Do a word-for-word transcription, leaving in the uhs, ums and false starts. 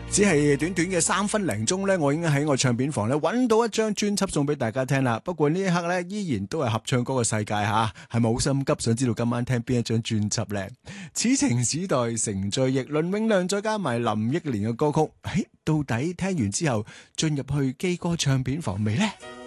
只係短短嘅三分零鐘咧，我已經喺我唱片房咧揾到一張專輯送俾大家聽啦。不過呢一刻咧，依然都係合唱歌嘅世界吓，係咪好心急想知道今晚聽邊一張專輯咧？此情此代成追憶，倫永亮再加埋林憶蓮嘅歌曲，誒，到底聽完之後進入去基哥唱片房未呢？